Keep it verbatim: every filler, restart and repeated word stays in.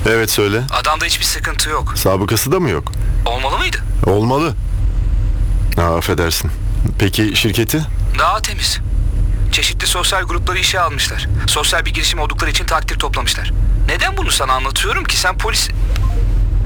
Evet, söyle. Adamda hiçbir sıkıntı yok. Sabıkası da mı yok? Olmalı mıydı? Olmalı. Ha, affedersin. Peki şirketi? Daha temiz. Çeşitli sosyal grupları işe almışlar. Sosyal bir girişim oldukları için takdir toplamışlar. Neden bunu sana anlatıyorum ki? Sen polis...